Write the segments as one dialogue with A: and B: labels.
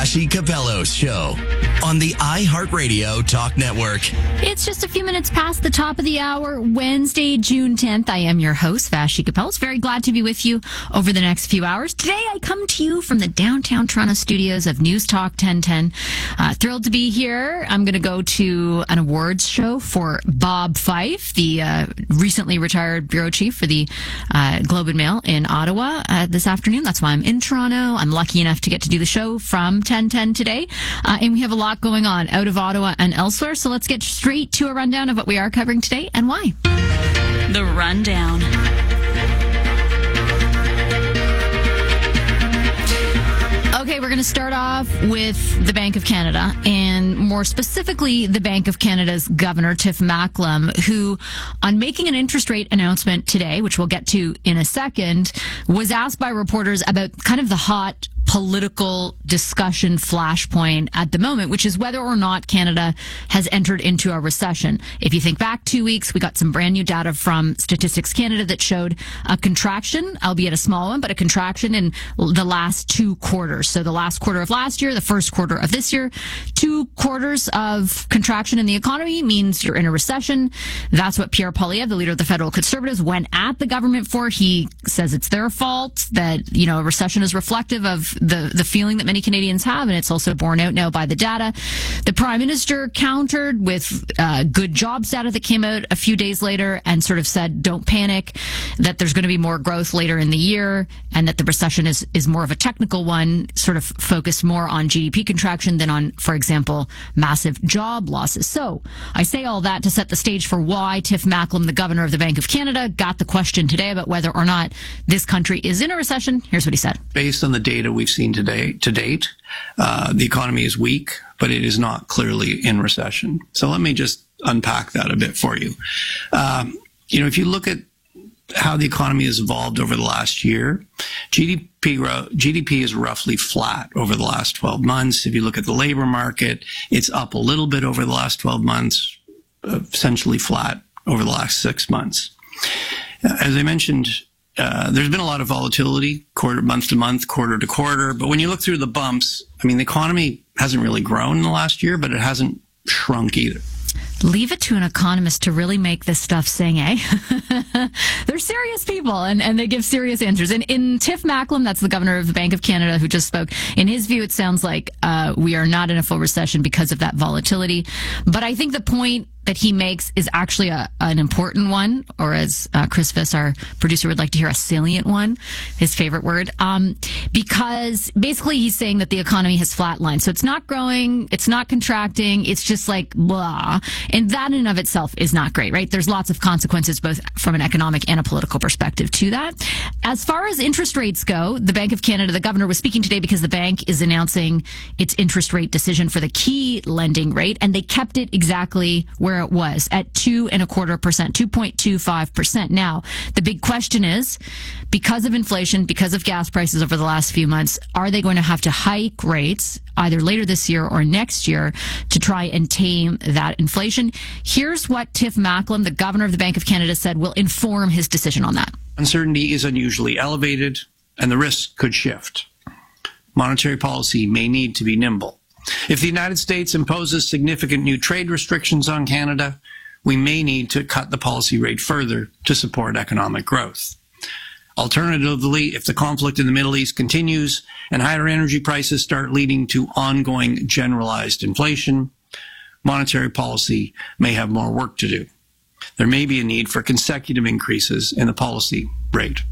A: Vassy Capello's show on the iHeartRadio Talk Network.
B: It's just a few minutes past the top of the hour, Wednesday, June 10th. I am your host, Vassy Capellos. Very glad to be with you over the next few hours. Today, I come to you from the downtown Toronto studios of News Talk 1010. Thrilled to be here. I'm going to go to an awards show for Bob Fife, the recently retired bureau chief for the Globe and Mail in Ottawa this afternoon. That's why I'm in Toronto. I'm lucky enough to get to do the show from 1010 today. And we have a lot going on out of Ottawa and elsewhere. So let's get straight to a rundown of what we are covering today and why.
C: The Rundown.
B: Okay, we're going to start off with the Bank of Canada, and more specifically, the Bank of Canada's Governor, Tiff Macklem, who, on making an interest rate announcement today, which we'll get to in a second, was asked by reporters about kind of the hot political discussion flashpoint at the moment, which is whether or not Canada has entered into a recession. If you think back 2 weeks, we got some brand new data from Statistics Canada that showed a contraction, albeit a small one, but a contraction in the last 2 quarters. So the last quarter of last year, the first quarter of this year, 2 quarters of contraction in the economy means you're in a recession. That's what Pierre Poilievre, the leader of the federal Conservatives, went at the government for. He says it's their fault, that, you know, a recession is reflective of the feeling that many Canadians have, and it's also borne out now by the data. The Prime Minister countered with good jobs data that came out a few days later and sort of said, don't panic, that there's going to be more growth later in the year, and that the recession is more of a technical one, sort of focused more on GDP contraction than on, for example, massive job losses. So I say all that to set the stage for why Tiff Macklem, the Governor of the Bank of Canada, got the question today about whether or not this country is in a recession. Here's what he said.
D: Based on the data we've seen to date, the economy is weak, but it is not clearly in recession. So let me just unpack that a bit for you. If you look at how the economy has evolved over the last year, GDP is roughly flat over the last 12 months. If you look at the labor market, it's up a little bit over the last 12 months, essentially flat over the last 6 months. As I mentioned, there's been a lot of volatility, month to month, quarter to quarter. But when you look through the bumps, I mean, the economy hasn't really grown in the last year, but it hasn't shrunk either.
B: Leave it to an economist to really make this stuff sing, eh? They're serious people, and they give serious answers. And in Tiff Macklem, that's the Governor of the Bank of Canada who just spoke, in his view, it sounds like we are not in a full recession because of that volatility. But I think the point that he makes is actually an important one, or as Chris Fiss, our producer, would like to hear, a salient one, his favorite word, because basically he's saying that the economy has flatlined. So it's not growing, it's not contracting, it's just like blah. And that in and of itself is not great, right? There's lots of consequences, both from an economic and a political perspective to that. As far as interest rates go, the Bank of Canada, the governor was speaking today because the bank is announcing its interest rate decision for the key lending rate, and they kept it exactly where it was at 2.25%, 2.25%. Now, the big question is, because of inflation, because of gas prices over the last few months, are they going to have to hike rates either later this year or next year to try and tame that inflation? Here's what Tiff Macklem, the Governor of the Bank of Canada, said will inform his decision on that.
D: Uncertainty is unusually elevated, and the risks could shift. Monetary policy may need to be nimble. If the United States imposes significant new trade restrictions on Canada, we may need to cut the policy rate further to support economic growth. Alternatively, if the conflict in the Middle East continues and higher energy prices start leading to ongoing generalized inflation, monetary policy may have more work to do. There may be a need for consecutive increases in the policy rate.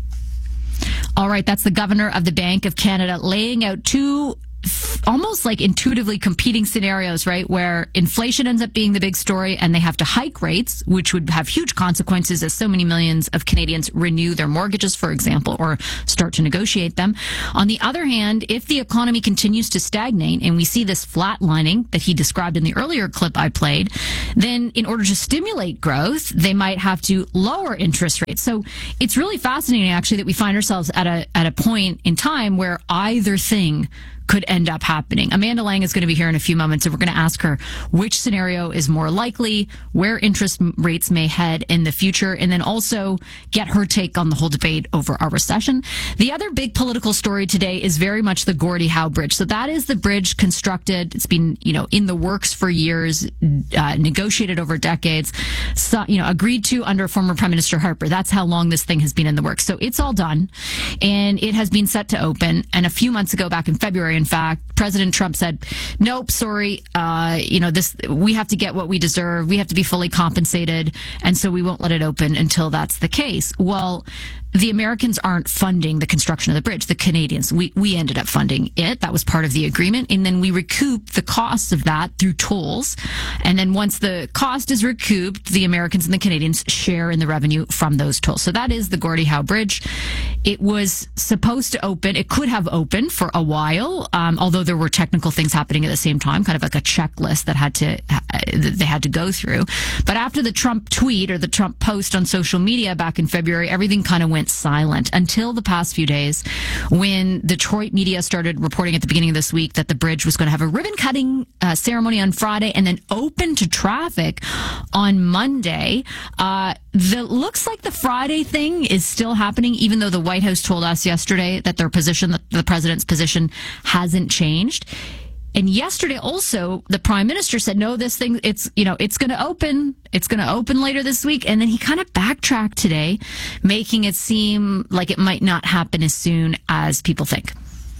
B: All right, that's the Governor of the Bank of Canada laying out two almost like intuitively competing scenarios, right, where inflation ends up being the big story and they have to hike rates, which would have huge consequences as so many millions of Canadians renew their mortgages, for example, or start to negotiate them. On the other hand, if the economy continues to stagnate and we see this flatlining that he described in the earlier clip I played, then in order to stimulate growth, they might have to lower interest rates. So it's really fascinating, actually, that we find ourselves at a point in time where either thing could end up happening. Amanda Lang is going to be here in a few moments, and we're going to ask her which scenario is more likely, where interest rates may head in the future, and then also get her take on the whole debate over our recession. The other big political story today is very much the Gordie Howe Bridge. So that is the bridge constructed. It's been, in the works for years, negotiated over decades, agreed to under former Prime Minister Harper. That's how long this thing has been in the works. So it's all done, and it has been set to open. And a few months ago, back in February, in fact, President Trump said, nope, sorry, we have to get what we deserve. We have to be fully compensated. And so we won't let it open until that's the case. Well, the Americans aren't funding the construction of the bridge. The Canadians, we ended up funding it. That was part of the agreement. And then we recoup the costs of that through tolls. And then once the cost is recouped, the Americans and the Canadians share in the revenue from those tolls. So that is the Gordie Howe Bridge. It was supposed to open. It could have opened for a while, although there were technical things happening at the same time, kind of like a checklist that they had to go through. But after the Trump tweet or the Trump post on social media back in February, everything kind of went silent until the past few days when Detroit media started reporting at the beginning of this week that the bridge was going to have a ribbon cutting ceremony on Friday and then open to traffic on Monday. Looks like the Friday thing is still happening, even though the White House told us yesterday that the president's position hasn't changed. And yesterday also, the prime minister said, no, this thing, it's going to open. It's going to open later this week. And then he kind of backtracked today, making it seem like it might not happen as soon as people think.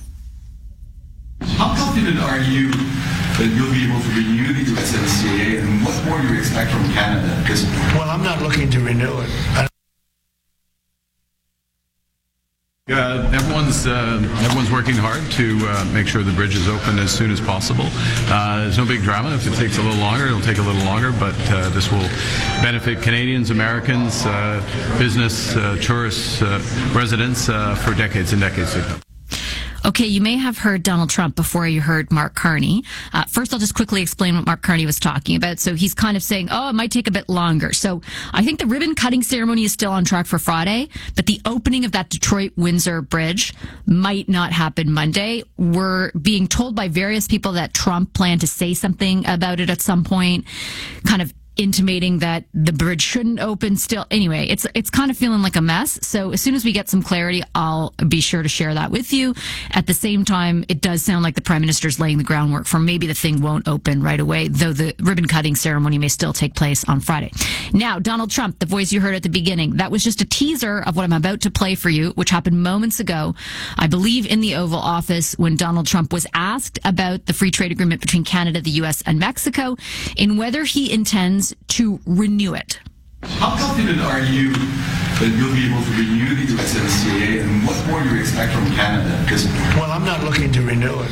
E: How confident are you that you'll be able to renew the USMCA, and what more do you expect from Canada?
F: Well, I'm not looking to renew it.
G: Everyone's working hard to make sure the bridge is open as soon as possible. There's no big drama. If it takes a little longer, it'll take a little longer, but this will benefit Canadians, Americans, business, tourists, residents for decades and decades to come.
B: Okay, you may have heard Donald Trump before you heard Mark Carney. First, I'll just quickly explain what Mark Carney was talking about. So he's kind of saying, it might take a bit longer. So I think the ribbon cutting ceremony is still on track for Friday, but the opening of that Detroit-Windsor bridge might not happen Monday. We're being told by various people that Trump planned to say something about it at some point, kind of intimating that the bridge shouldn't open still. Anyway, it's kind of feeling like a mess. So as soon as we get some clarity, I'll be sure to share that with you. At the same time, it does sound like the prime minister's laying the groundwork for maybe the thing won't open right away, though the ribbon cutting ceremony may still take place on Friday. Now, Donald Trump, the voice you heard at the beginning, that was just a teaser of what I'm about to play for you, which happened moments ago, I believe in the Oval Office, when Donald Trump was asked about the free trade agreement between Canada, the U.S., and Mexico, and whether he intends to renew it.
E: How confident are you that you'll be able to renew the USMCA, and what more do you expect from Canada?
F: Well, I'm not looking to renew it.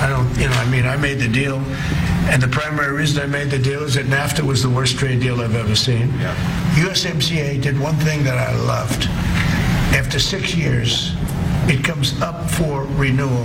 F: I made the deal, and the primary reason I made the deal is that NAFTA was the worst trade deal I've ever seen. Yeah. USMCA did one thing that I loved. After 6 years, it comes up for renewal.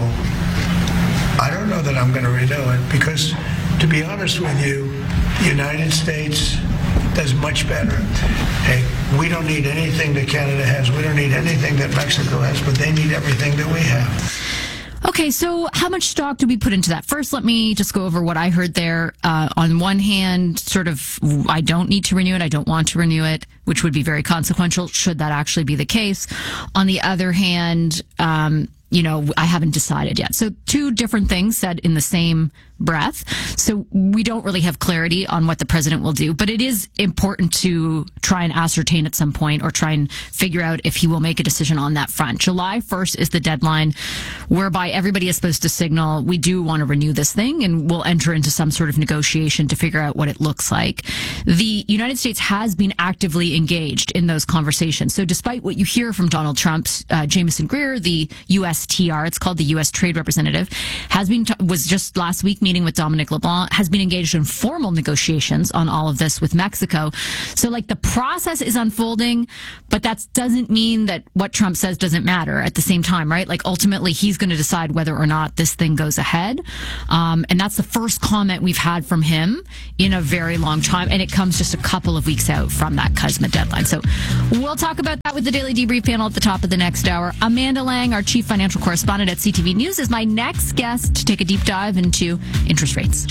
F: I don't know that I'm going to renew it because, to be honest with you, the United States does much better. Hey, we don't need anything that Canada has. We don't need anything that Mexico has, but they need everything that we have.
B: Okay, so how much stock do we put into that? First, let me just go over what I heard there. On one hand, sort of, I don't need to renew it. I don't want to renew it, which would be very consequential should that actually be the case. On the other hand, I haven't decided yet. So two different things said in the same breath. So we don't really have clarity on what the president will do, but it is important to try and ascertain at some point or try and figure out if he will make a decision on that front. July 1st is the deadline whereby everybody is supposed to signal we do want to renew this thing, and we'll enter into some sort of negotiation to figure out what it looks like. The United States has been actively engaged in those conversations. So despite what you hear from Donald Trump's Jameson Greer, the USTR, it's called the U.S. Trade Representative, was just last week meeting with Dominic LeBlanc, has been engaged in formal negotiations on all of this with Mexico. So the process is unfolding, but that doesn't mean that what Trump says doesn't matter at the same time, right? Ultimately, he's going to decide whether or not this thing goes ahead. And that's the first comment we've had from him in a very long time. And it comes just a couple of weeks out from that CUSMA deadline. So we'll talk about that with the Daily Debrief panel at the top of the next hour. Amanda Lang, our Chief Financial financial correspondent at CTV News, is my next guest to take a deep dive into interest rates.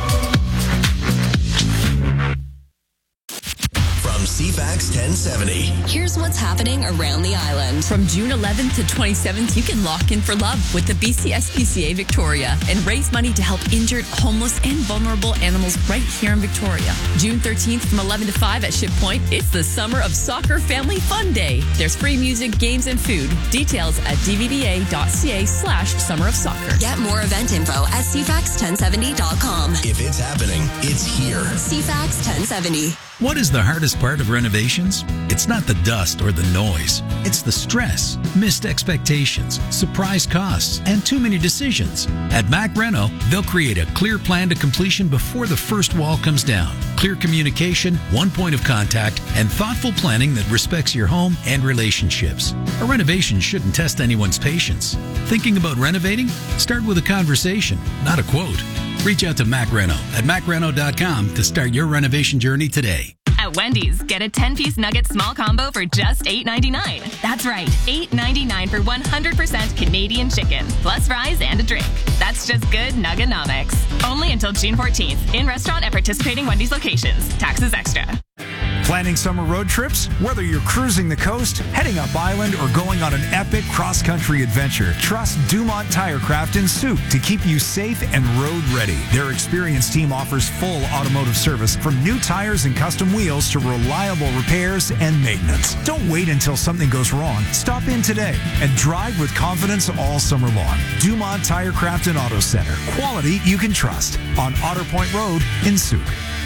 A: From CFAX 1070.
H: Here's what's happening around the island.
I: From June 11th to 27th, you can lock in for love with the BCSPCA Victoria and raise money to help injured, homeless, and vulnerable animals right here in Victoria. June 13th from 11 to 5 at Ship Point, it's the Summer of Soccer Family Fun Day. There's free music, games, and food. Details at dvda.ca/Summer of Soccer.
H: Get more event info at cfax1070.com.
A: If it's happening, it's here.
H: CFAX 1070.
J: What is the hardest part of renovations? It's not the dust or the noise. It's the stress, missed expectations, surprise costs, and too many decisions. At Mac Reno, they'll create a clear plan to completion before the first wall comes down. Clear communication, one point of contact, and thoughtful planning that respects your home and relationships. A renovation shouldn't test anyone's patience. Thinking about renovating? Start with a conversation, not a quote. Reach out to Mac Reno at macreno.com to start your renovation journey today.
K: At Wendy's, get a 10-piece nugget small combo for just $8.99. That's right, $8.99 for 100% Canadian chicken, plus fries and a drink. That's just good Nuggenomics. Only until June 14th. In restaurant at participating Wendy's locations. Taxes extra.
L: Planning summer road trips? Whether you're cruising the coast, heading up island, or going on an epic cross-country adventure, trust Dumont Tirecraft in Soup to keep you safe and road ready. Their experienced team offers full automotive service from new tires and custom wheels to reliable repairs and maintenance. Don't wait until something goes wrong. Stop in today and drive with confidence all summer long. Dumont Tirecraft and Auto Center. Quality you can trust on Otter Point Road in Soup.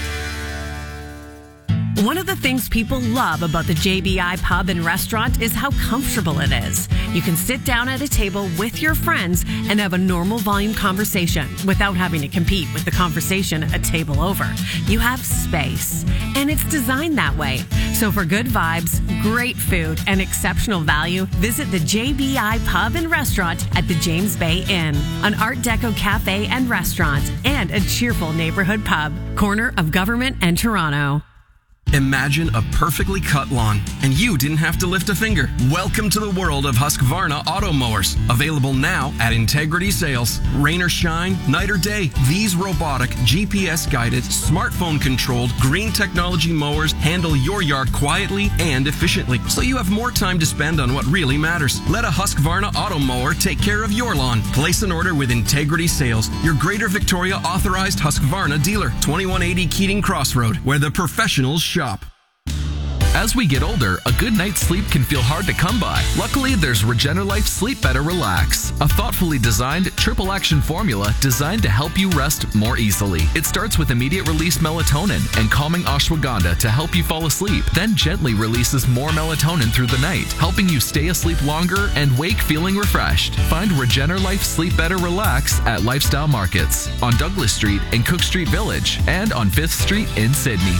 M: One of the things people love about the JBI Pub and Restaurant is how comfortable it is. You can sit down at a table with your friends and have a normal volume conversation without having to compete with the conversation a table over. You have space, and it's designed that way. So for good vibes, great food, and exceptional value, visit the JBI Pub and Restaurant at the James Bay Inn, an Art Deco cafe and restaurant, and a cheerful neighborhood pub, corner of Government and Toronto.
N: Imagine a perfectly cut lawn, and you didn't have to lift a finger. Welcome to the world of Husqvarna auto mowers. Available now at Integrity Sales. Rain or shine, night or day, these robotic, GPS-guided, smartphone-controlled, green technology mowers handle your yard quietly and efficiently, so you have more time to spend on what really matters. Let a Husqvarna auto mower take care of your lawn. Place an order with Integrity Sales, your Greater Victoria authorized Husqvarna dealer. 2180 Keating Crossroad, where the professionals shop.
O: As we get older, a good night's sleep can feel hard to come by. Luckily, there's Regenerlife Sleep Better Relax, a thoughtfully designed triple action formula designed to help you rest more easily. It starts with immediate release melatonin and calming ashwagandha to help you fall asleep, then gently releases more melatonin through the night, helping you stay asleep longer and wake feeling refreshed. Find Regenerlife Sleep Better Relax at Lifestyle Markets, on Douglas Street in Cook Street Village, and on 5th Street in Sydney.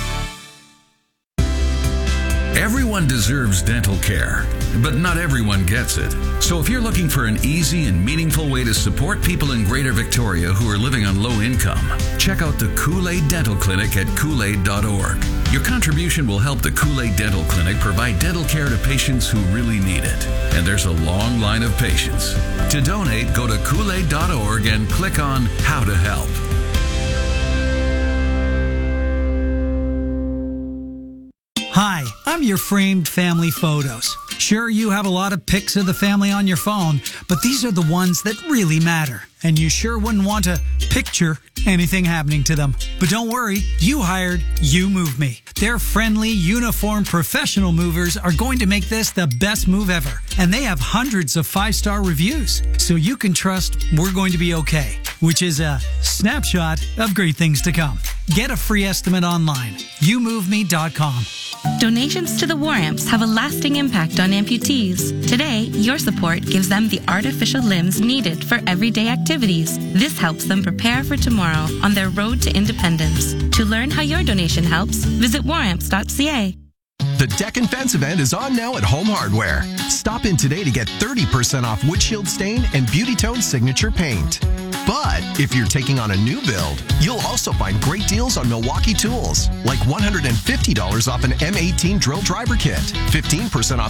J: Everyone deserves dental care, but not everyone gets it. So if you're looking for an easy and meaningful way to support people in Greater Victoria who are living on low income, check out the Kool-Aid Dental Clinic at kool-aid.org. Your contribution will help the Kool-Aid Dental Clinic provide dental care to patients who really need it. And there's a long line of patients. To donate, go to kool-aid.org and click on How to Help.
P: Hi, I'm your framed family photos. Sure, you have a lot of pics of the family on your phone, but these are the ones that really matter. And you sure wouldn't want to picture anything happening to them. But don't worry, you hired You Move Me. Their friendly, uniformed, professional movers are going to make this the best move ever. And they have hundreds of 5-star reviews, so you can trust we're going to be okay, which is a snapshot of great things to come. Get a free estimate online, youmove.me.com.
Q: Donations to the War Amps have a lasting impact on amputees. Today, your support gives them the artificial limbs needed for everyday activities. This helps them prepare for tomorrow on their road to independence. To learn how your donation helps, visit waramps.ca.
R: The Deck and Fence event is on now at Home Hardware. Stop in today to get 30% off Windshield Stain and Beauty Tone Signature Paint. But if you're taking on a new build, you'll also find great deals on Milwaukee tools, like $150 off an M18 drill driver kit, 15% off